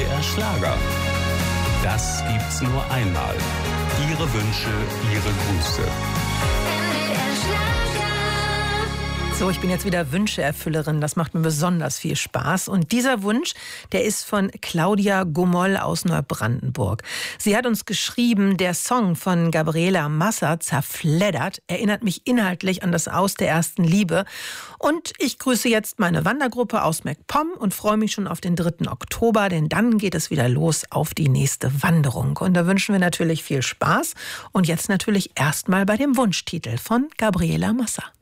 NDR Schlager. Das gibt's nur einmal. Ihre Wünsche, Ihre Grüße. So, ich bin jetzt wieder Wünscheerfüllerin. Das macht mir besonders viel Spaß. Und dieser Wunsch, der ist von Claudia Gumoll aus Neubrandenburg. Sie hat uns geschrieben, der Song von Gabriela Massa, Zerfleddert, erinnert mich inhaltlich an das Aus der ersten Liebe. Und ich grüße jetzt meine Wandergruppe aus MacPom und freue mich schon auf den 3. Oktober, denn dann geht es wieder los auf die nächste Wanderung. Und da wünschen wir natürlich viel Spaß. Und jetzt natürlich erstmal bei dem Wunschtitel von Gabriela Massa.